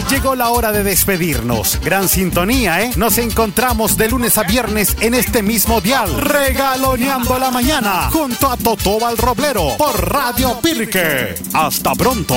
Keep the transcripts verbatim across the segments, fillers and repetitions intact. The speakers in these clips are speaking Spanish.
llegó la hora de despedirnos. Gran sintonía, ¿eh? Nos encontramos de lunes a viernes en este mismo dial, regaloneando la mañana, junto a Totó Roblero, por Radio Pirque. Hasta pronto.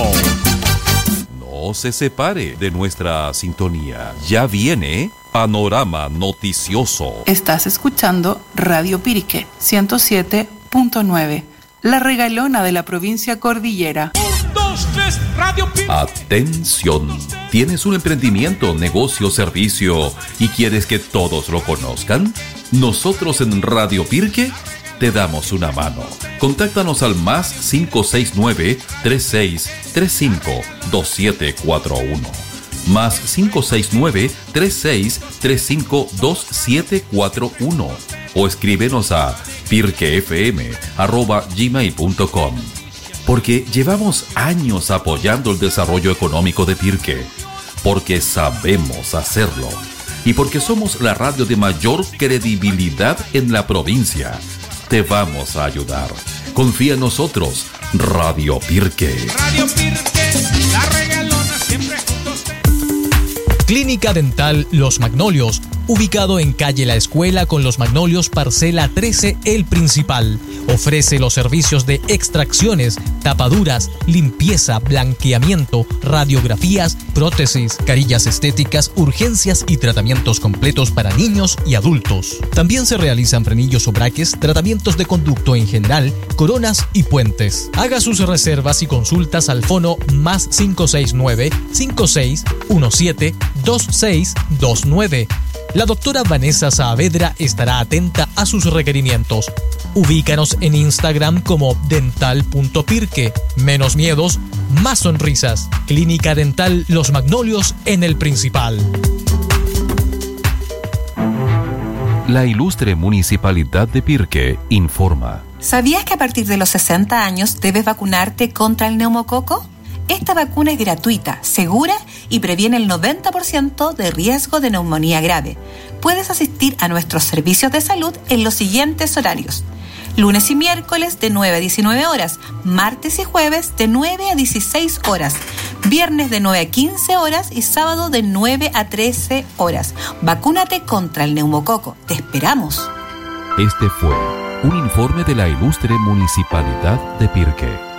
No se separe de nuestra sintonía. Ya viene Panorama Noticioso. Estás escuchando Radio Pirque ciento siete punto nueve, la regalona de la provincia cordillera. Un, dos, tres, Radio Pirque. Atención. ¿Tienes un emprendimiento, negocio, servicio y quieres que todos lo conozcan? Nosotros en Radio Pirque te damos una mano. Contáctanos al más cinco seis nueve, tres seis tres cinco, dos siete cuatro uno. Más cinco seis nueve, tres seis tres cinco, dos siete cuatro uno. O escríbenos a pirquefm arroba gmail punto com. Porque llevamos años apoyando el desarrollo económico de Pirque. Porque sabemos hacerlo. Y porque somos la radio de mayor credibilidad en la provincia. Te vamos a ayudar. Confía en nosotros. Radio Pirque. Radio Pirque, la regalona siempre juntos. Clínica Dental Los Magnolios, ubicado en calle La Escuela con Los Magnolios, parcela trece, El Principal. Ofrece los servicios de extracciones, tapaduras, limpieza, blanqueamiento, radiografías, prótesis, carillas estéticas, urgencias y tratamientos completos para niños y adultos. También se realizan frenillos o braques, tratamientos de conducto en general, coronas y puentes. Haga sus reservas y consultas al fono más cinco seis nueve, cinco seis uno siete, dos seis dos nueve. La doctora Vanessa Saavedra estará atenta a sus requerimientos. Ubícanos en Instagram como dental punto pirque. Menos miedos, más sonrisas. Clínica Dental Los Magnolios en El Principal. La ilustre Municipalidad de Pirque informa. ¿Sabías que a partir de los sesenta años debes vacunarte contra el neumococo? Esta vacuna es gratuita, segura y previene el noventa por ciento de riesgo de neumonía grave. Puedes asistir a nuestros servicios de salud en los siguientes horarios: lunes y miércoles de nueve a diecinueve horas, martes y jueves de nueve a dieciséis horas, viernes de nueve a quince horas y sábado de nueve a trece horas. Vacúnate contra el neumococo. ¡Te esperamos! Este fue un informe de la ilustre Municipalidad de Pirque.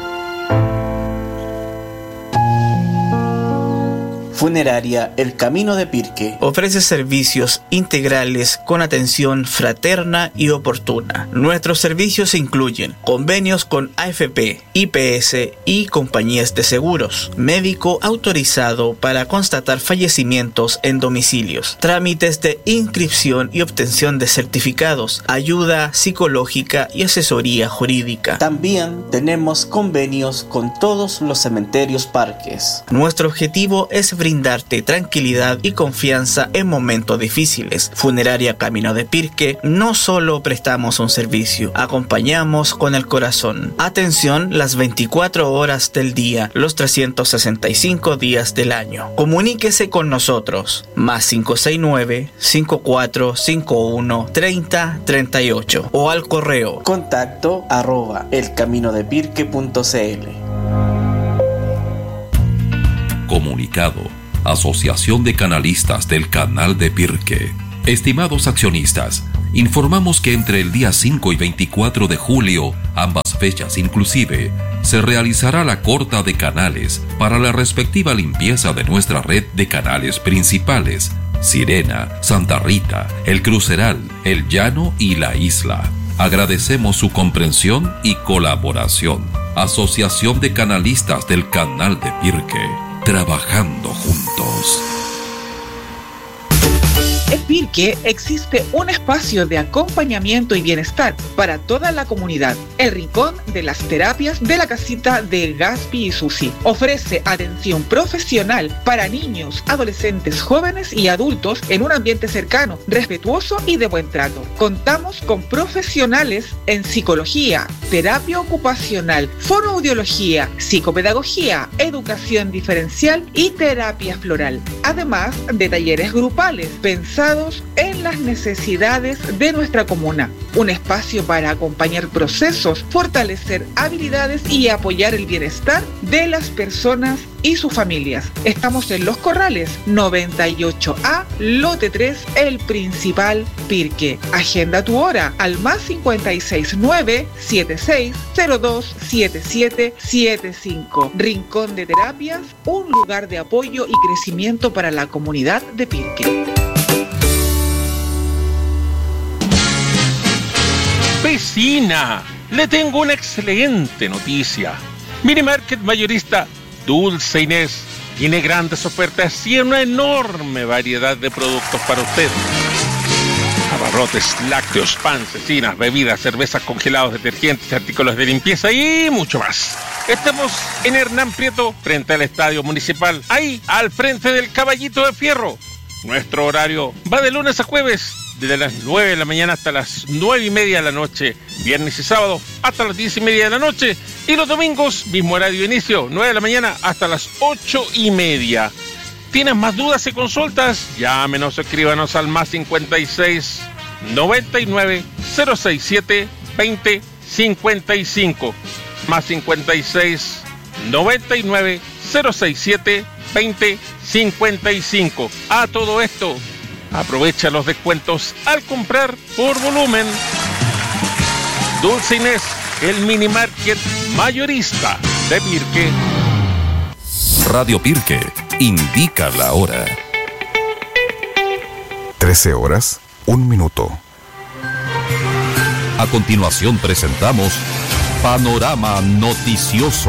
Funeraria El Camino de Pirque ofrece servicios integrales con atención fraterna y oportuna. Nuestros servicios incluyen convenios con A F P, I P S y compañías de seguros, médico autorizado para constatar fallecimientos en domicilios, trámites de inscripción y obtención de certificados, ayuda psicológica y asesoría jurídica. También tenemos convenios con todos los cementerios parques. Nuestro objetivo es brindarte tranquilidad y confianza en momentos difíciles. Funeraria Camino de Pirque, no solo prestamos un servicio, acompañamos con el corazón. Atención las veinticuatro horas del día, los trescientos sesenta y cinco días del año. Comuníquese con nosotros, más cinco seis nueve, cinco cuatro cinco uno, treinta treinta y ocho o al correo contacto arroba elcaminodepirque punto cl. Comunicado. Asociación de Canalistas del Canal de Pirque. Estimados accionistas, informamos que entre el día cinco y veinticuatro de julio, ambas fechas inclusive, se realizará la corta de canales para la respectiva limpieza de nuestra red de canales principales: Sirena, Santa Rita, El Cruceral, El Llano y La Isla. Agradecemos su comprensión y colaboración. Asociación de Canalistas del Canal de Pirque. Trabajando juntos. En Pirque existe un espacio de acompañamiento y bienestar para toda la comunidad. El Rincón de las Terapias de la Casita de Gaspi y Susi ofrece atención profesional para niños, adolescentes, jóvenes y adultos en un ambiente cercano, respetuoso y de buen trato. Contamos con profesionales en psicología, terapia ocupacional, fonoaudiología, psicopedagogía, educación diferencial y terapia floral, además de talleres grupales pensados actualizados en las necesidades de nuestra comuna. Un espacio para acompañar procesos, fortalecer habilidades y apoyar el bienestar de las personas y sus familias. Estamos en Los Corrales, noventa y ocho A, lote tres, El Principal, Pirque. Agenda tu hora al más cincuenta y seis nueve siete seis cero dos siete siete siete cinco. Rincón de Terapias, un lugar de apoyo y crecimiento para la comunidad de Pirque. Vecina, le tengo una excelente noticia. Mini Market Mayorista Dulce Inés tiene grandes ofertas y una enorme variedad de productos para usted. Abarrotes, lácteos, pan, cecinas, bebidas, cervezas, congelados, detergentes, artículos de limpieza y mucho más. Estamos en Hernán Prieto, frente al Estadio Municipal, ahí, al frente del Caballito de Fierro. Nuestro horario va de lunes a jueves, desde las nueve de la mañana hasta las nueve y media de la noche, viernes y sábado hasta las diez y media de la noche, y los domingos, mismo horario de inicio, nueve de la mañana hasta las ocho y media. ¿Tienes más dudas y consultas? Llámenos o escríbanos al más cincuenta y seis noventa y nueve cero sesenta y siete veinte cincuenta y cinco, más cincuenta y seis noventa y nueve cero sesenta y siete veinte cincuenta y cinco. A todo esto, aprovecha los descuentos al comprar por volumen. Dulce Inés, el mini market mayorista de Pirque. Radio Pirque indica la hora. trece horas, un minuto. A continuación presentamos Panorama Noticioso,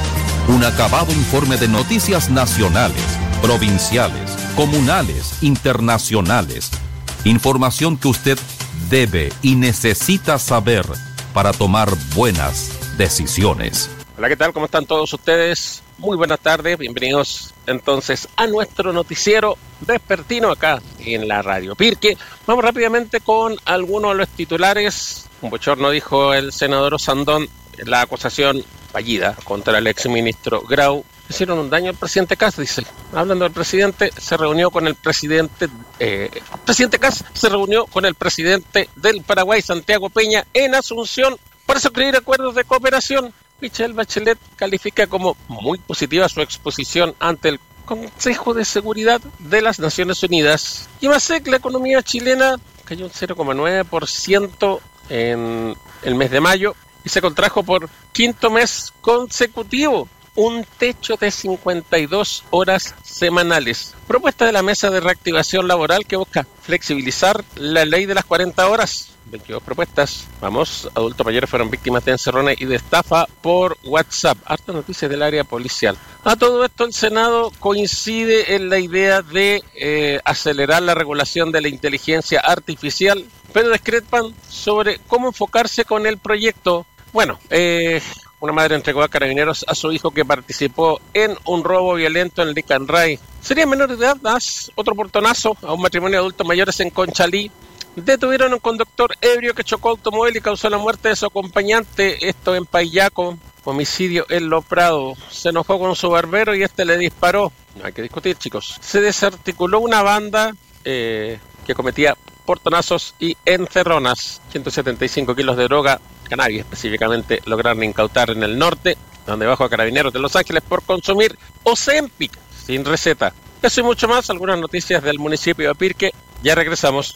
un acabado informe de noticias nacionales, provinciales, comunales, internacionales. Información que usted debe y necesita saber para tomar buenas decisiones. Hola, ¿qué tal? ¿Cómo están todos ustedes? Muy buenas tardes, bienvenidos entonces a nuestro noticiero vespertino acá en la Radio Pirque. Vamos rápidamente con algunos de los titulares. Un bochorno, dijo el senador Osandón, la acusación fallida contra el exministro Grau. Hicieron un daño al presidente Kast, dice. Hablando del presidente, se reunió con el presidente... Eh, el presidente Kast se reunió con el presidente del Paraguay, Santiago Peña, en Asunción para suscribir acuerdos de cooperación. Michelle Bachelet califica como muy positiva su exposición ante el Consejo de Seguridad de las Naciones Unidas. Y Masec, la economía chilena cayó un cero coma nueve por ciento en el mes de mayo y se contrajo por quinto mes consecutivo, un techo de cincuenta y dos horas semanales. Propuesta de la Mesa de Reactivación Laboral que busca flexibilizar la ley de las cuarenta horas. veintidós propuestas. Vamos, adultos mayores fueron víctimas de encerrones y de estafa por WhatsApp. Harta noticias del área policial. A todo esto, el Senado coincide en la idea de eh, acelerar la regulación de la inteligencia artificial, pero discrepan sobre cómo enfocarse con el proyecto. Bueno, eh... una madre entregó a carabineros a su hijo que participó en un robo violento en Licanray. Sería menor de edad, das otro portonazo a un matrimonio de adultos mayores en Conchalí. Detuvieron a un conductor ebrio que chocó automóvil y causó la muerte de su acompañante, esto en Payaco. Homicidio en Lo Prado. Se enojó con su barbero y este le disparó. No hay que discutir, chicos. Se desarticuló una banda eh, que cometía portonazos y encerronas. ciento setenta y cinco kilos de droga, cannabis específicamente, lograron incautar en el norte, donde bajo a carabineros de Los Ángeles por consumir Ozempic sin receta. Eso y mucho más, algunas noticias del municipio de Pirque. Ya regresamos.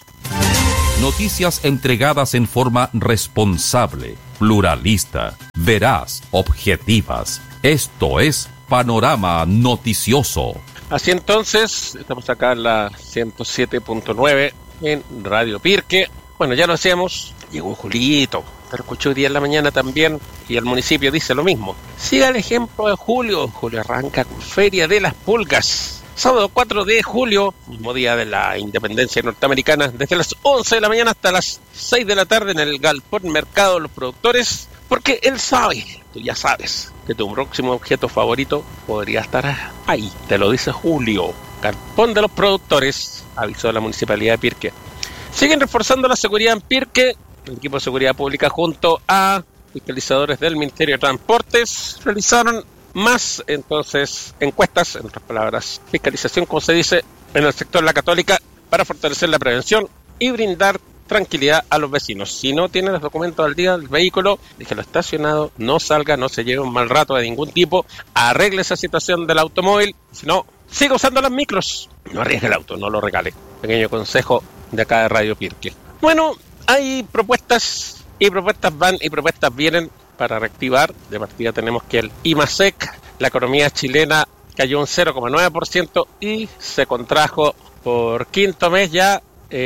Noticias entregadas en forma responsable, pluralista, veraz, objetivas. Esto es Panorama Noticioso. Así entonces, estamos acá en la ciento siete punto nueve en Radio Pirque. Bueno, ya lo hacíamos, llegó Julito, te lo escuché hoy día en la mañana también, y el municipio dice lo mismo. Siga el ejemplo de Julio. Julio arranca con Feria de las Pulgas. Sábado cuatro de julio, mismo día de la independencia norteamericana, desde las once de la mañana hasta las seis de la tarde en el Galpón Mercado de los Productores, porque él sabe, tú ya sabes, que tu próximo objeto favorito podría estar ahí. Te lo dice Julio. Galpón de los Productores, avisó la Municipalidad de Pirque. Siguen reforzando la seguridad en Pirque. El equipo de seguridad pública junto a fiscalizadores del Ministerio de Transportes realizaron más entonces encuestas, en otras palabras, fiscalización, como se dice en el sector La Católica, para fortalecer la prevención y brindar tranquilidad a los vecinos. Si no tiene los documentos al día del vehículo, déjelo estacionado, no salga, no se lleve un mal rato de ningún tipo, arregle esa situación del automóvil, si no, siga usando las micros, no arriesgue el auto, no lo regale. Pequeño consejo de acá de Radio Pirque. Bueno, hay propuestas y propuestas van y propuestas vienen para reactivar. De partida tenemos que el IMASEC, la economía chilena cayó un cero coma nueve por ciento y se contrajo por quinto mes ya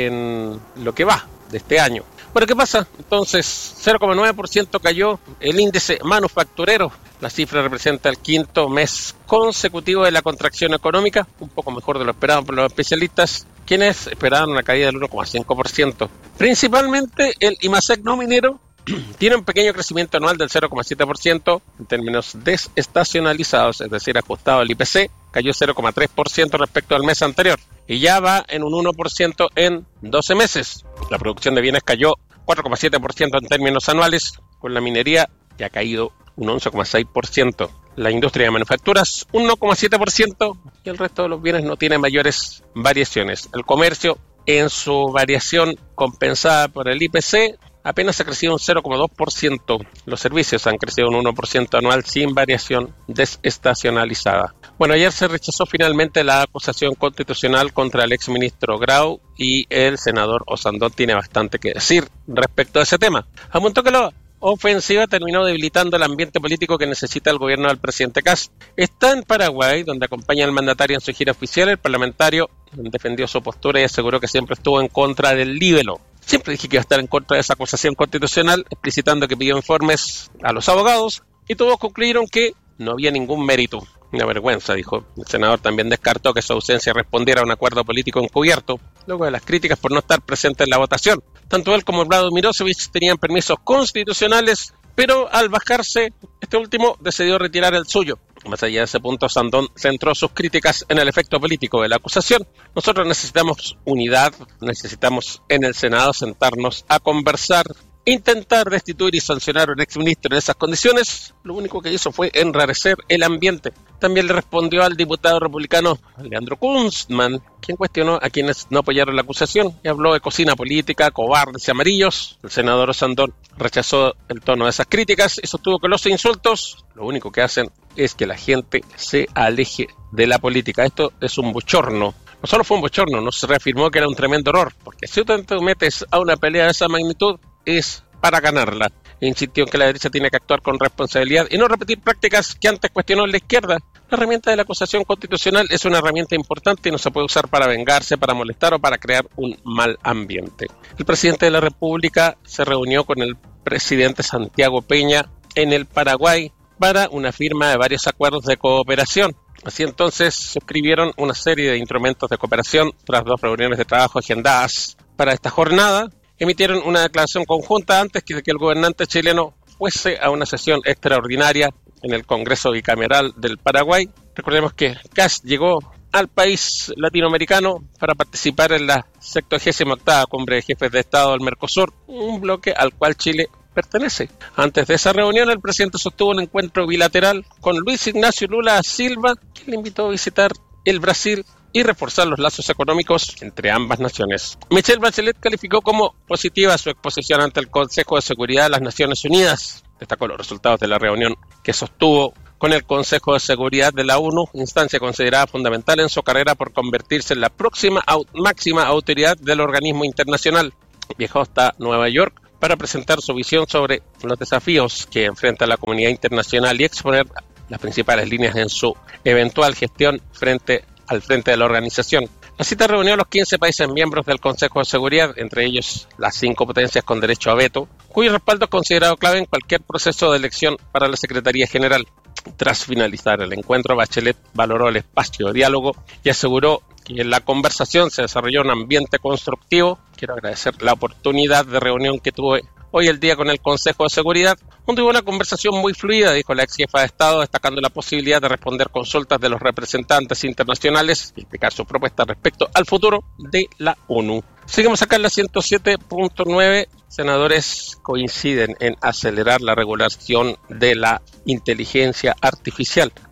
en lo que va de este año. Bueno, ¿qué pasa? Entonces, cero coma nueve por ciento cayó el índice manufacturero. La cifra representa el quinto mes consecutivo de la contracción económica, un poco mejor de lo esperado por los especialistas, quienes esperaban una caída del uno coma cinco por ciento. Principalmente el IMASEC no minero tiene un pequeño crecimiento anual del cero coma siete por ciento en términos desestacionalizados, es decir, ajustado al I P C, cayó cero coma tres por ciento respecto al mes anterior y ya va en un uno por ciento en doce meses. La producción de bienes cayó cuatro coma siete por ciento en términos anuales, con la minería que ha caído un once coma seis por ciento. La industria de manufacturas un uno coma siete por ciento y el resto de los bienes no tiene mayores variaciones. El comercio, en su variación compensada por el I P C, apenas ha crecido un cero coma dos por ciento. Los servicios han crecido un uno por ciento anual sin variación desestacionalizada. Bueno, ayer se rechazó finalmente la acusación constitucional contra el exministro Grau y el senador Osandón tiene bastante que decir respecto a ese tema. Apuntó que la ofensiva terminó debilitando el ambiente político que necesita el gobierno del presidente Kast. Está en Paraguay, donde acompaña al mandatario en su gira oficial. El parlamentario defendió su postura y aseguró que siempre estuvo en contra del libelo. Siempre dije que iba a estar en contra de esa acusación constitucional, explicitando que pidió informes a los abogados y todos concluyeron que no había ningún mérito. Una vergüenza, dijo. El senador también descartó que su ausencia respondiera a un acuerdo político encubierto, luego de las críticas por no estar presente en la votación. Tanto él como Vlado Mirosevic tenían permisos constitucionales, pero al bajarse, este último decidió retirar el suyo. Más allá de ese punto, Sandón centró sus críticas en el efecto político de la acusación. Nosotros necesitamos unidad, necesitamos en el Senado sentarnos a conversar. Intentar destituir y sancionar a un exministro en esas condiciones, lo único que hizo fue enrarecer el ambiente. También le respondió al diputado republicano Leandro Kunstmann, quien cuestionó a quienes no apoyaron la acusación y habló de cocina política, cobardes y amarillos. El senador Osandón rechazó el tono de esas críticas y sostuvo que los insultos lo único que hacen es que la gente se aleje de la política. Esto es un bochorno. No solo fue un bochorno, no se reafirmó que era un tremendo error, porque si tú te metes a una pelea de esa magnitud, es para ganarla. Insistió en que la derecha tiene que actuar con responsabilidad y no repetir prácticas que antes cuestionó la izquierda. La herramienta de la acusación constitucional es una herramienta importante y no se puede usar para vengarse, para molestar o para crear un mal ambiente. El presidente de la República se reunió con el presidente Santiago Peña en el Paraguay para una firma de varios acuerdos de cooperación. Así entonces suscribieron una serie de instrumentos de cooperación tras dos reuniones de trabajo agendadas para esta jornada. Emitieron una declaración conjunta antes de que el gobernante chileno fuese a una sesión extraordinaria en el Congreso Bicameral del Paraguay. Recordemos que Kast llegó al país latinoamericano para participar en la sexagésima octava Cumbre de Jefes de Estado del Mercosur, un bloque al cual Chile pertenece. Antes de esa reunión, el presidente sostuvo un encuentro bilateral con Luis Ignacio Lula da Silva, quien le invitó a visitar el Brasil y reforzar los lazos económicos entre ambas naciones. Michelle Bachelet calificó como positiva su exposición ante el Consejo de Seguridad de las Naciones Unidas. Destacó los resultados de la reunión que sostuvo con el Consejo de Seguridad de la ONU, instancia considerada fundamental en su carrera por convertirse en la próxima au- máxima autoridad del organismo internacional. Viajó hasta Nueva York para presentar su visión sobre los desafíos que enfrenta la comunidad internacional y exponer las principales líneas en su eventual gestión frente al frente de la organización. La cita reunió a los quince países miembros del Consejo de Seguridad, entre ellos las cinco potencias con derecho a veto, cuyo respaldo es considerado clave en cualquier proceso de elección para la Secretaría General. Tras finalizar el encuentro, Bachelet valoró el espacio de diálogo y aseguró que en la conversación se desarrolló un ambiente constructivo. Quiero agradecer la oportunidad de reunión que tuve hoy el día con el Consejo de Seguridad, donde hubo una conversación muy fluida, dijo la ex jefa de Estado, destacando la posibilidad de responder consultas de los representantes internacionales y explicar su propuesta respecto al futuro de la ONU. Seguimos acá en la ciento siete punto nueve. Senadores coinciden en acelerar la regulación de la inteligencia artificial.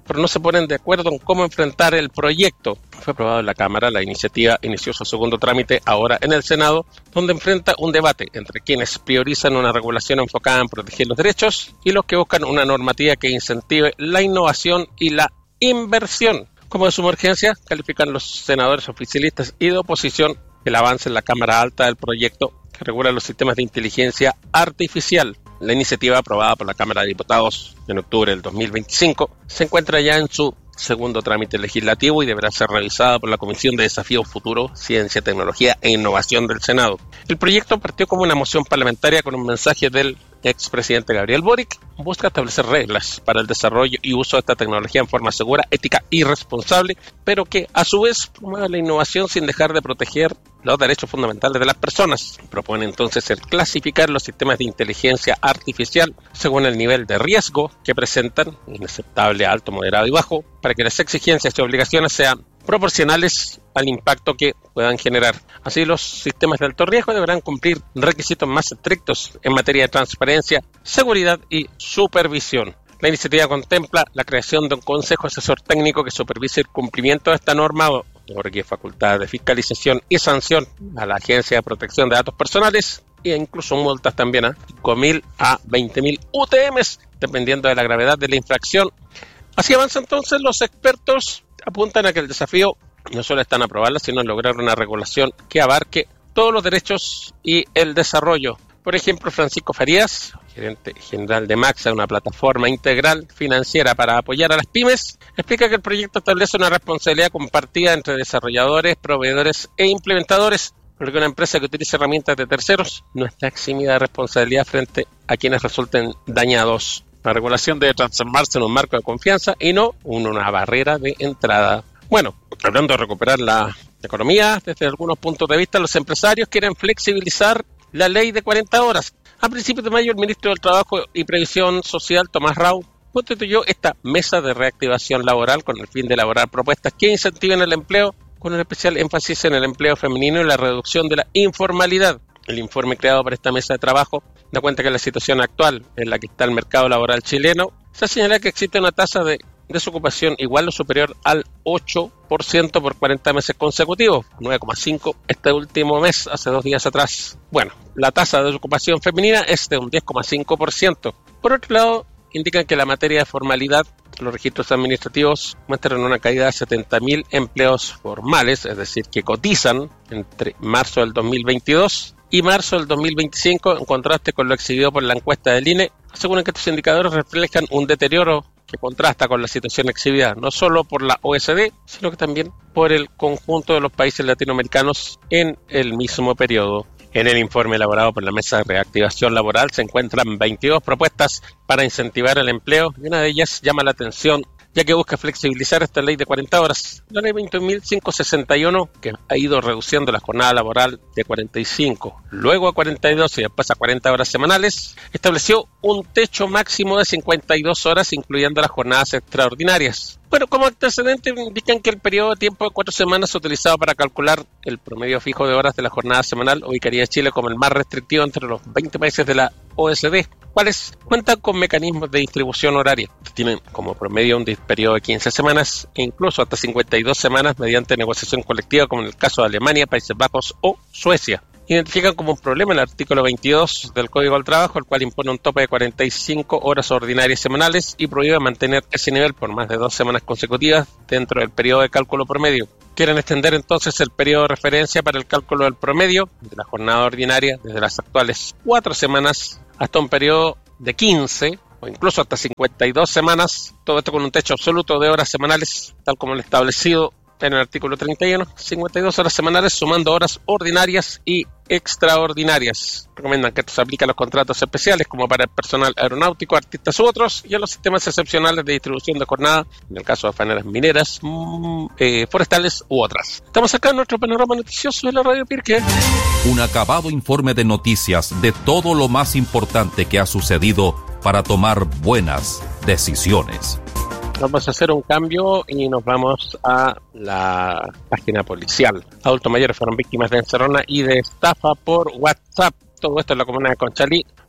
pero no se ponen de acuerdo en cómo enfrentar el proyecto. Fue aprobado en la Cámara, la iniciativa inició su segundo trámite ahora en el Senado, donde enfrenta un debate entre quienes priorizan una regulación enfocada en proteger los derechos y los que buscan una normativa que incentive la innovación y la inversión. Como de suma urgencia, califican los senadores oficialistas y de oposición el avance en la Cámara Alta del proyecto que regula los sistemas de inteligencia artificial. La iniciativa, aprobada por la Cámara de Diputados en octubre del dos mil veinticinco, se encuentra ya en su segundo trámite legislativo y deberá ser revisada por la Comisión de Desafíos Futuros, Ciencia, Tecnología e Innovación del Senado. El proyecto partió como una moción parlamentaria con un mensaje del expresidente Gabriel Boric. Busca establecer reglas para el desarrollo y uso de esta tecnología en forma segura, ética y responsable, pero que a su vez promueva la innovación sin dejar de proteger los derechos fundamentales de las personas. Propone entonces el clasificar los sistemas de inteligencia artificial según el nivel de riesgo que presentan, inaceptable, alto, moderado y bajo, para que las exigencias y obligaciones sean proporcionales al impacto que puedan generar. Así, los sistemas de alto riesgo deberán cumplir requisitos más estrictos en materia de transparencia, seguridad y supervisión. La iniciativa contempla la creación de un consejo asesor técnico que supervise el cumplimiento de esta norma, otorgue facultades de fiscalización y sanción a la Agencia de Protección de Datos Personales e incluso multas también a cinco mil a veinte mil U T Ms, dependiendo de la gravedad de la infracción. Así avanza entonces. Los expertos apuntan a que el desafío no solo está en aprobarla, sino en lograr una regulación que abarque todos los derechos y el desarrollo. Por ejemplo, Francisco Farías, gerente general de Maxa, una plataforma integral financiera para apoyar a las pymes, explica que el proyecto establece una responsabilidad compartida entre desarrolladores, proveedores e implementadores, porque una empresa que utiliza herramientas de terceros no está eximida de responsabilidad frente a quienes resulten dañados. La regulación debe transformarse en un marco de confianza y no en una barrera de entrada. Bueno, hablando de recuperar la economía, desde algunos puntos de vista, los empresarios quieren flexibilizar la ley de cuarenta horas. A principios de mayo, el ministro del Trabajo y Previsión Social, Tomás Rau, constituyó esta mesa de reactivación laboral con el fin de elaborar propuestas que incentiven el empleo, con un especial énfasis en el empleo femenino y la reducción de la informalidad. El informe creado por esta mesa de trabajo da cuenta que la situación actual en la que está el mercado laboral chileno se señala que existe una tasa de desocupación igual o superior al ocho por ciento por cuarenta meses consecutivos, nueve coma cinco este último mes, hace dos días atrás. Bueno, la tasa de desocupación femenina es de un diez coma cinco por ciento. Por otro lado, indican que la materia de formalidad, los registros administrativos muestran una caída de setenta mil empleos formales, es decir, que cotizan entre marzo del dos mil veintidós y marzo del dos mil veinticinco, en contraste con lo exhibido por la encuesta del I N E. Aseguran que estos indicadores reflejan un deterioro que contrasta con la situación exhibida no solo por la O E C D, sino que también por el conjunto de los países latinoamericanos en el mismo periodo. En el informe elaborado por la Mesa de Reactivación Laboral se encuentran veintidós propuestas para incentivar el empleo y una de ellas llama la atención, ya que busca flexibilizar esta ley de cuarenta horas. La ley veinte mil quinientos sesenta y uno, que ha ido reduciendo la jornada laboral de cuarenta y cinco, luego a cuarenta y dos y después a cuarenta horas semanales, estableció un techo máximo de cincuenta y dos horas, incluyendo las jornadas extraordinarias. Bueno, como antecedente indican que el periodo de tiempo de cuatro semanas utilizado para calcular el promedio fijo de horas de la jornada semanal ubicaría a Chile como el más restrictivo entre los veinte países de la O E C D, cuales cuentan con mecanismos de distribución horaria. Tienen como promedio un periodo de quince semanas e incluso hasta cincuenta y dos semanas mediante negociación colectiva, como en el caso de Alemania, Países Bajos o Suecia. Identifican como un problema el artículo veintidós del Código del Trabajo, el cual impone un tope de cuarenta y cinco horas ordinarias semanales y prohíbe mantener ese nivel por más de dos semanas consecutivas dentro del periodo de cálculo promedio. Quieren extender entonces el periodo de referencia para el cálculo del promedio de la jornada ordinaria desde las actuales cuatro semanas hasta un periodo de quince o incluso hasta cincuenta y dos semanas, todo esto con un techo absoluto de horas semanales, tal como lo establecido en el artículo treinta y uno, cincuenta y dos horas semanales sumando horas ordinarias y extraordinarias. Recomiendan que esto se aplique a los contratos especiales como para el personal aeronáutico, artistas u otros, y a los sistemas excepcionales de distribución de jornada, en el caso de faenas mineras, mmm, eh, forestales u otras. Estamos acá en nuestro panorama noticioso de la Radio Pirque. Un acabado informe de noticias de todo lo más importante que ha sucedido para tomar buenas decisiones. Vamos a hacer un cambio y nos vamos a la página policial. Adultos mayores fueron víctimas de encerrona y de estafa por WhatsApp. Todo esto en la comuna de Conchalí.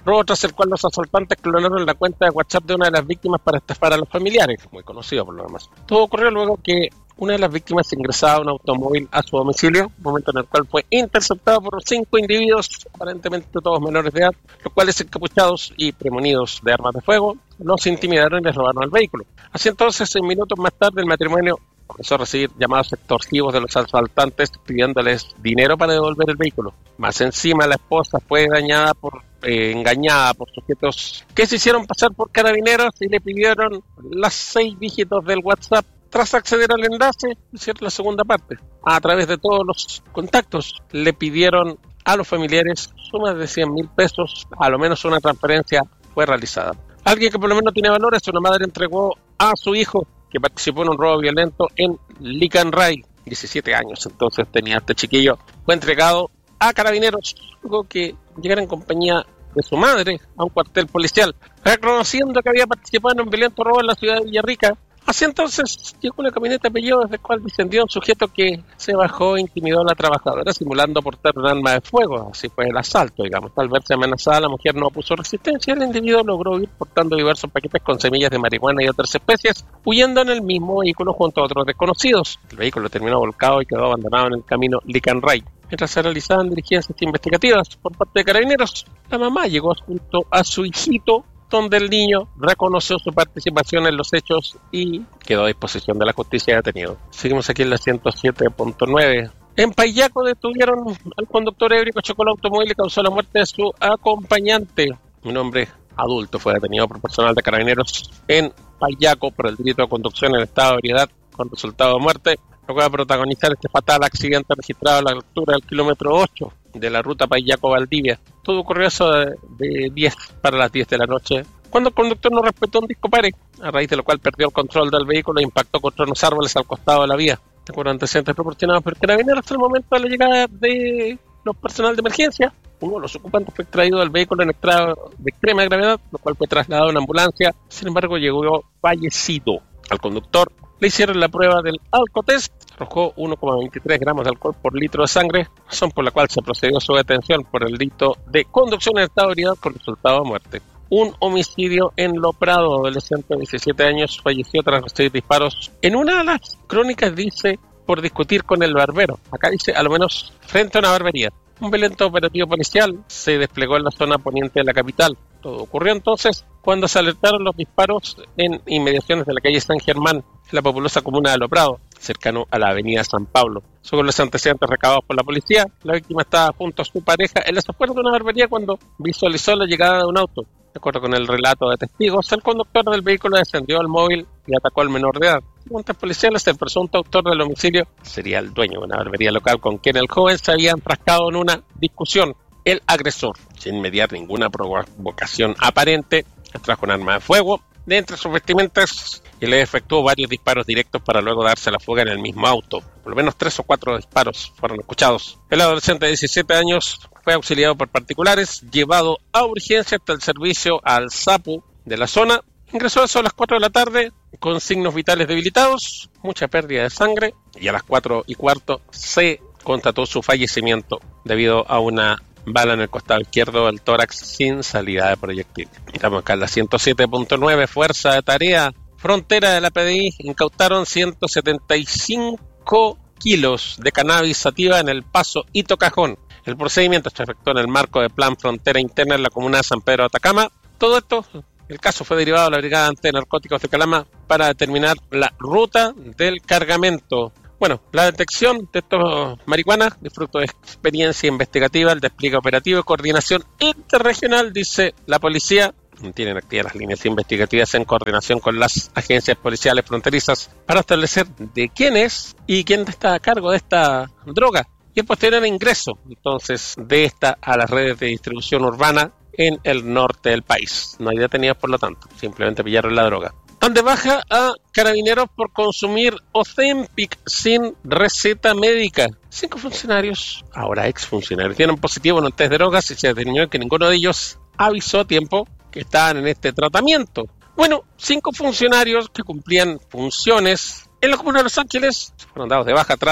robo tras el cual los asaltantes clonaron la cuenta de WhatsApp de una de las víctimas para estafar a los familiares, muy conocido por lo demás. Todo ocurrió luego que una de las víctimas ingresaba a un automóvil a su domicilio, momento en el cual fue interceptado por cinco individuos, aparentemente todos menores de edad, los cuales, encapuchados y premonidos de armas de fuego, los intimidaron y les robaron el vehículo. Así entonces, en minutos más tarde, el matrimonio comenzó a recibir llamados extorsivos de los asaltantes pidiéndoles dinero para devolver el vehículo. Más encima, la esposa fue dañada por, eh, engañada por sujetos que se hicieron pasar por carabineros y le pidieron las seis dígitos del WhatsApp. Tras acceder al enlace, hicieron la segunda parte. A través de todos los contactos, le pidieron a los familiares sumas de cien mil pesos, a lo menos una transferencia fue realizada. Alguien que por lo menos tiene valores, una madre entregó a su hijo, que participó en un robo violento en Licanray, diecisiete años, entonces tenía este chiquillo, fue entregado a carabineros, luego que llegara en compañía de su madre a un cuartel policial, reconociendo que había participado en un violento robo en la ciudad de Villarrica. Así entonces llegó una camioneta Peugeot desde la cual descendió un sujeto que se bajó e intimidó a la trabajadora simulando portar un arma de fuego. Así fue el asalto, digamos. Al verse amenazada, la mujer no opuso resistencia. El individuo logró ir portando diversos paquetes con semillas de marihuana y otras especies, huyendo en el mismo vehículo junto a otros desconocidos. El vehículo terminó volcado y quedó abandonado en el camino Licanray. Mientras se realizaban diligencias investigativas por parte de carabineros, la mamá llegó junto a su hijito, donde el niño reconoció su participación en los hechos y quedó a disposición de la justicia detenido. Seguimos aquí en la ciento siete punto nueve. En Payaco detuvieron al conductor ebrio que chocó el automóvil y causó la muerte de su acompañante. Un hombre adulto fue detenido por personal de carabineros en Payaco por el delito de conducción en estado de ebriedad con resultado de muerte. Luego de protagonizar este fatal accidente registrado a la altura del kilómetro ocho de la ruta Payaco-Valdivia. Todo ocurrió eso de, de diez para las diez de la noche, cuando el conductor no respetó un disco pare, a raíz de lo cual perdió el control del vehículo e impactó contra unos árboles al costado de la vía. De acuerdo a antecedentes proporcionados por carabineros, hasta el momento de la llegada de los personal de emergencia, uno de los ocupantes fue extraído del vehículo en estado de extrema gravedad, lo cual fue trasladado a una ambulancia. Sin embargo, llegó fallecido. Al conductor le hicieron la prueba del alcotest, arrojó uno coma veintitrés gramos de alcohol por litro de sangre, razón por la cual se procedió a su detención por el delito de conducción en estado de ebriedad con resultado de muerte. Un homicidio en Lo Prado, adolescente de diecisiete años, falleció tras recibir disparos. En una de las crónicas dice por discutir con el barbero, acá dice a lo menos frente a una barbería. Un violento operativo policial se desplegó en la zona poniente de la capital. Todo ocurrió entonces cuando se alertaron los disparos en inmediaciones de la calle San Germán, en la populosa comuna de Lo Prado, cercano a la avenida San Pablo. Según los antecedentes recabados por la policía, la víctima estaba junto a su pareja en las afueras de una barbería cuando visualizó la llegada de un auto. De acuerdo con el relato de testigos, el conductor del vehículo descendió al móvil y atacó al menor de edad. Según fuentes policiales, el presunto autor del homicidio sería el dueño de una barbería local con quien el joven se había enfrascado en una discusión. El agresor, sin mediar ninguna provocación aparente, trajo un arma de fuego de entre sus vestimentas y le efectuó varios disparos directos para luego darse la fuga en el mismo auto. Por lo menos tres o cuatro disparos fueron escuchados. El adolescente de diecisiete años fue auxiliado por particulares, llevado a urgencia hasta el servicio al SAPU de la zona. Ingresó a eso a las cuatro de la tarde con signos vitales debilitados, mucha pérdida de sangre, y a las cuatro y cuarto se constató su fallecimiento debido a una bala en el costado izquierdo del tórax sin salida de proyectil. Estamos acá en la ciento siete punto nueve, Fuerza de Tarea Frontera de la P D I incautaron ciento setenta y cinco kilos de cannabis sativa en el Paso Hito Cajón. El procedimiento se efectuó en el marco del Plan Frontera Interna en la comuna de San Pedro de Atacama. Todo esto, el caso fue derivado a la Brigada Antinarcóticos de Calama para determinar la ruta del cargamento. Bueno, la detección de estos marihuanas es fruto de experiencia investigativa, el despliegue operativo y coordinación interregional, dice la policía. Tienen activas las líneas investigativas en coordinación con las agencias policiales fronterizas para establecer de quién es y quién está a cargo de esta droga y el posterior ingreso entonces de esta a las redes de distribución urbana en el norte del país. No hay detenidos, por lo tanto, simplemente pillaron la droga. Dan de baja a carabineros por consumir Ozempic sin receta médica. Cinco funcionarios, ahora exfuncionarios, dieron positivo en un test de drogas y se determinó que ninguno de ellos avisó a tiempo que estaban en este tratamiento. Bueno, cinco funcionarios que cumplían funciones en la comuna de Los Ángeles fueron dados de baja tras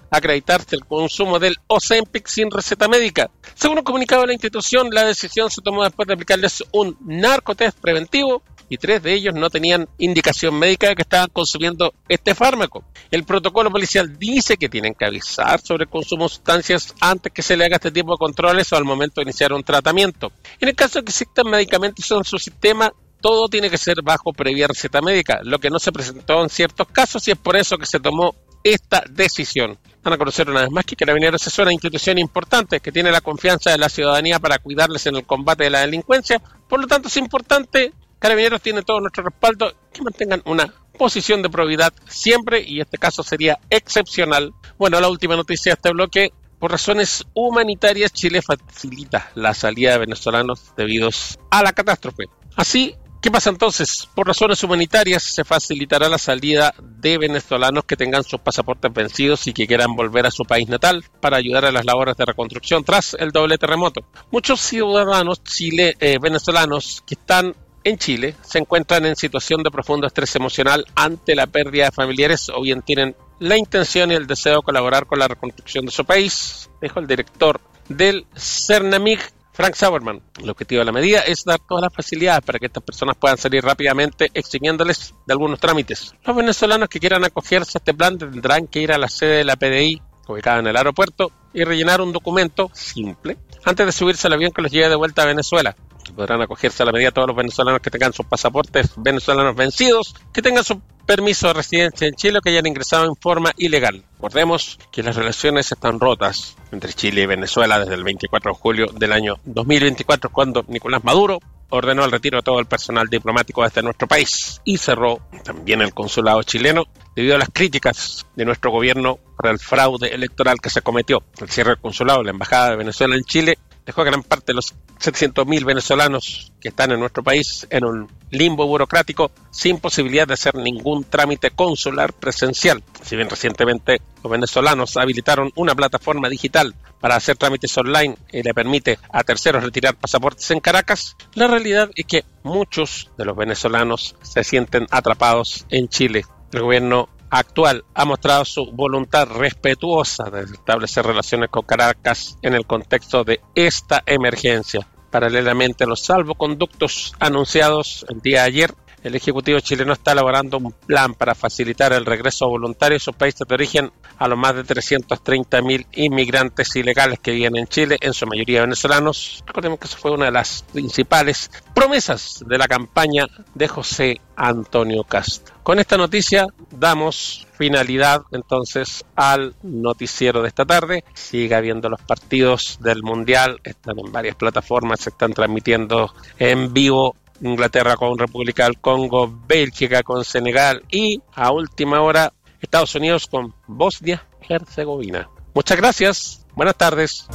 acreditarse el consumo del Ozempic sin receta médica. Según un comunicado de la institución, la decisión se tomó después de aplicarles un narcotest preventivo y tres de ellos no tenían indicación médica de que estaban consumiendo este fármaco. El protocolo policial dice que tienen que avisar sobre el consumo de sustancias antes que se le haga este tipo de controles o al momento de iniciar un tratamiento. En el caso de que existan medicamentos en su sistema, todo tiene que ser bajo previa receta médica, lo que no se presentó en ciertos casos y es por eso que se tomó esta decisión. Van a conocer una vez más que Carabineros es una institución importante que tiene la confianza de la ciudadanía para cuidarles en el combate de la delincuencia. Por lo tanto, es importante, Carabineros tiene todo nuestro respaldo, que mantengan una posición de probidad siempre, y este caso sería excepcional. Bueno, la última noticia de este bloque: por razones humanitarias, Chile facilita la salida de venezolanos debido a la catástrofe. Así, ¿qué pasa entonces? Por razones humanitarias se facilitará la salida de venezolanos que tengan sus pasaportes vencidos y que quieran volver a su país natal para ayudar a las labores de reconstrucción tras el doble terremoto. Muchos ciudadanos chile, eh, venezolanos que están en Chile se encuentran en situación de profundo estrés emocional ante la pérdida de familiares o bien tienen la intención y el deseo de colaborar con la reconstrucción de su país, dijo el director del CERNAMIG, Frank Sauerman. El objetivo de la medida es dar todas las facilidades para que estas personas puedan salir rápidamente, eximiéndoles de algunos trámites. Los venezolanos que quieran acogerse a este plan tendrán que ir a la sede de la P D I, ubicada en el aeropuerto, y rellenar un documento simple antes de subirse al avión que los lleve de vuelta a Venezuela. Podrán acogerse a la medida todos los venezolanos que tengan sus pasaportes venezolanos vencidos, que tengan su permiso de residencia en Chile o que hayan ingresado en forma ilegal. Recordemos que las relaciones están rotas entre Chile y Venezuela desde el veinticuatro de julio del año dos mil veinticuatro, cuando Nicolás Maduro ordenó el retiro de todo el personal diplomático desde nuestro país y cerró también el consulado chileno debido a las críticas de nuestro gobierno por el fraude electoral que se cometió. El cierre del consulado de la Embajada de Venezuela en Chile dejó a gran parte de los setecientos mil venezolanos que están en nuestro país en un limbo burocrático sin posibilidad de hacer ningún trámite consular presencial. Si bien recientemente los venezolanos habilitaron una plataforma digital para hacer trámites online y le permite a terceros retirar pasaportes en Caracas, la realidad es que muchos de los venezolanos se sienten atrapados en Chile. El gobierno actual ha mostrado su voluntad respetuosa de establecer relaciones con Caracas en el contexto de esta emergencia. Paralelamente a los salvoconductos anunciados el día de ayer, el Ejecutivo chileno está elaborando un plan para facilitar el regreso voluntario a sus países de origen a los más de trescientos treinta mil inmigrantes ilegales que viven en Chile, en su mayoría venezolanos. Recordemos que eso fue una de las principales promesas de la campaña de José Antonio Kast. Con esta noticia damos finalidad entonces al noticiero de esta tarde. Siga viendo los partidos del Mundial, están en varias plataformas, se están transmitiendo en vivo. Inglaterra con República del Congo, Bélgica con Senegal y a última hora Estados Unidos con Bosnia-Herzegovina. Muchas gracias, buenas tardes.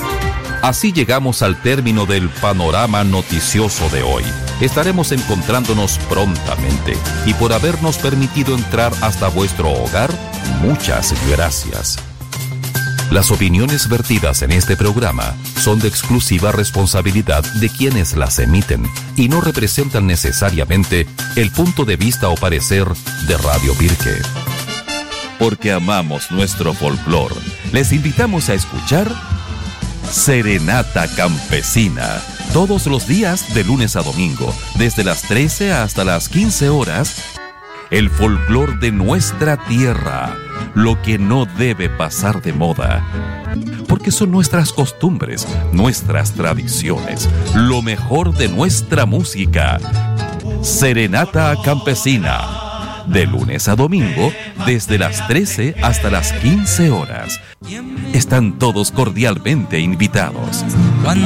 Así llegamos al término del panorama noticioso de hoy. Estaremos encontrándonos prontamente y por habernos permitido entrar hasta vuestro hogar, muchas gracias. Las opiniones vertidas en este programa son de exclusiva responsabilidad de quienes las emiten y no representan necesariamente el punto de vista o parecer de Radio Pirque. Porque amamos nuestro folclor, les invitamos a escuchar Serenata Campesina, todos los días de lunes a domingo, desde las trece hasta las quince horas, el folclor de nuestra tierra, lo que no debe pasar de moda, porque son nuestras costumbres, nuestras tradiciones, lo mejor de nuestra música. Serenata Campesina, de lunes a domingo, desde las trece hasta las quince horas. Están todos cordialmente invitados.